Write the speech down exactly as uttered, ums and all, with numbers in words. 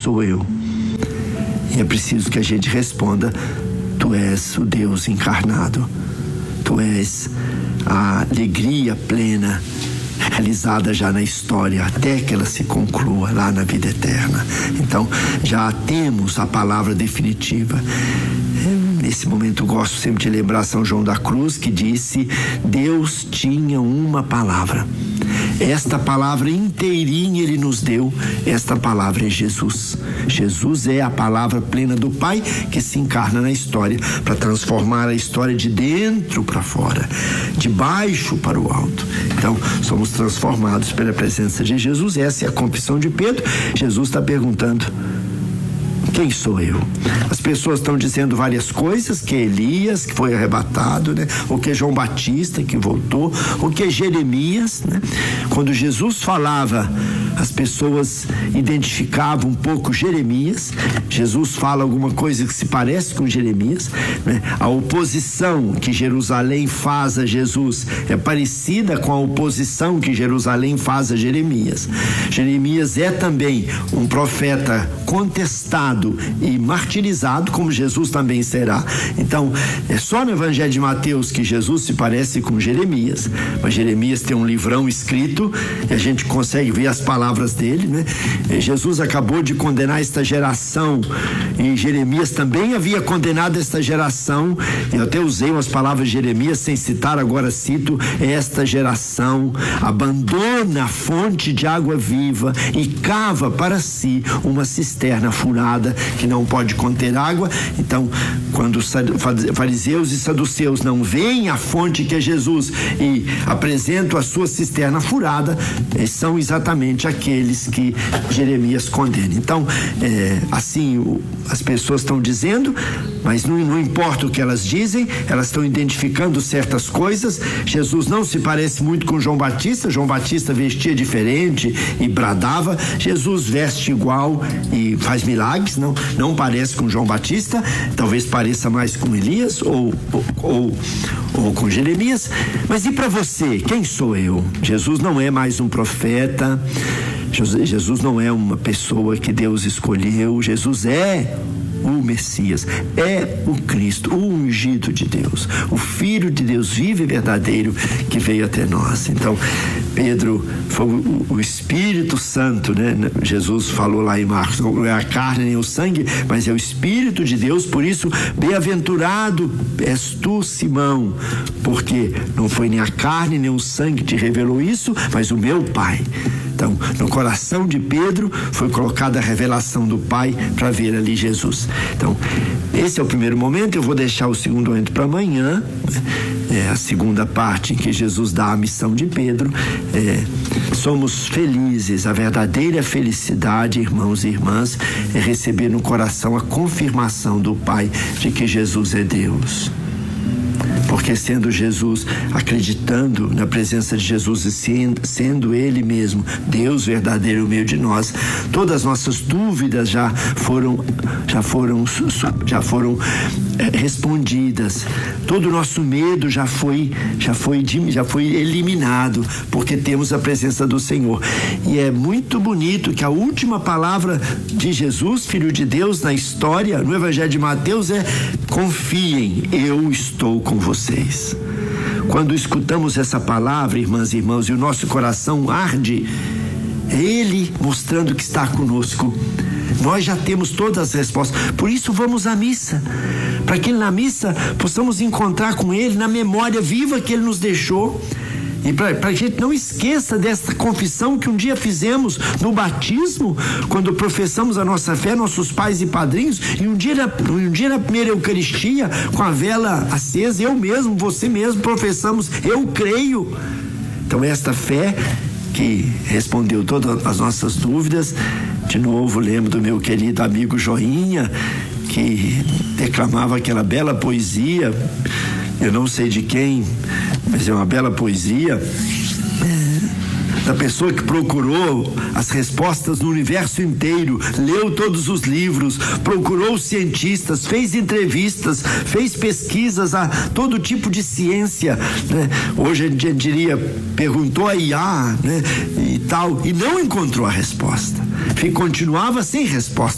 sou eu? E é preciso que a gente responda: tu és o Deus encarnado, tu és a alegria plena, realizada já na história, até que ela se conclua lá na vida eterna. Então, já temos a palavra definitiva. Nesse momento eu gosto sempre de lembrar São João da Cruz, que disse: Deus tinha uma palavra. Esta palavra inteirinha Ele nos deu. Esta palavra é Jesus. Jesus é a palavra plena do Pai que se encarna na história para transformar a história de dentro para fora, de baixo para o alto. Então, somos transformados pela presença de Jesus. Essa é a confissão de Pedro. Jesus está perguntando: quem sou eu? As pessoas estão dizendo várias coisas, que é Elias, que foi arrebatado, né? Ou que é João Batista, que voltou, ou que é Jeremias, né? Quando Jesus falava, as pessoas identificavam um pouco Jeremias. Jesus fala alguma coisa que se parece com Jeremias, né? A oposição que Jerusalém faz a Jesus é parecida com a oposição que Jerusalém faz a Jeremias. Jeremias é também um profeta contestado e martirizado, como Jesus também será. Então, é só no Evangelho de Mateus que Jesus se parece com Jeremias, mas Jeremias tem um livrão escrito e a gente consegue ver as palavras dele, né? E Jesus acabou de condenar esta geração e Jeremias também havia condenado esta geração. Eu até usei umas palavras de Jeremias sem citar, agora cito: esta geração abandona a fonte de água viva e cava para si uma cisterna furada que não pode conter água. Então, quando os fariseus e saduceus não veem a fonte que é Jesus e apresentam a sua cisterna furada, são exatamente aqueles que Jeremias condena. Então, é, assim o, as pessoas estão dizendo, mas não, não importa o que elas dizem, elas estão identificando certas coisas. Jesus não se parece muito com João Batista. João Batista vestia diferente e bradava. Jesus veste igual e faz milagres. Não, não parece com João Batista, talvez pareça mais com Elias ou, ou, ou, ou com Jeremias. Mas e para você, quem sou eu? Jesus não é mais um profeta, Jesus não é uma pessoa que Deus escolheu. Jesus é o Messias, é o Cristo, o ungido de Deus, o Filho de Deus vivo e verdadeiro que veio até nós. Então, Pedro, foi o, o Espírito Santo, né? Jesus falou lá em Marcos: não é a carne nem o sangue, mas é o Espírito de Deus. Por isso, bem-aventurado és tu, Simão, porque não foi nem a carne nem o sangue que te revelou isso, mas o meu Pai. Então, no coração de Pedro foi colocada a revelação do Pai para ver ali Jesus. Então, esse é o primeiro momento. Eu vou deixar o segundo momento para amanhã, é a segunda parte em que Jesus dá a missão de Pedro. É, somos felizes, a verdadeira felicidade, irmãos e irmãs, é receber no coração a confirmação do Pai de que Jesus é Deus. Porque sendo Jesus, acreditando na presença de Jesus e sendo, sendo Ele mesmo Deus verdadeiro no meio de nós, todas as nossas dúvidas já foram, já foram, já foram é, respondidas. Todo o nosso medo já foi, já foi, já foi eliminado, porque temos a presença do Senhor. E é muito bonito que a última palavra de Jesus, Filho de Deus, na história, no Evangelho de Mateus, é: confiem, eu estou com vocês. Quando escutamos essa palavra, irmãs e irmãos, e o nosso coração arde, é Ele mostrando que está conosco. Nós já temos todas as respostas. Por isso vamos à missa, para que na missa possamos encontrar com Ele na memória viva que Ele nos deixou. E para a gente não esqueça dessa confissão que um dia fizemos no batismo, quando professamos a nossa fé, nossos pais e padrinhos, e um dia, um dia na primeira Eucaristia, com a vela acesa, eu mesmo, você mesmo, professamos: eu creio. Então, esta fé que respondeu todas as nossas dúvidas. De novo, lembro do meu querido amigo Joinha, que declamava aquela bela poesia, eu não sei de quem, mas é uma bela poesia, da pessoa que procurou as respostas no universo inteiro, leu todos os livros, procurou cientistas, fez entrevistas, fez pesquisas a todo tipo de ciência, né? Hoje a gente diria, perguntou a I A, né? E tal, e não encontrou a resposta. E continuava sem resposta.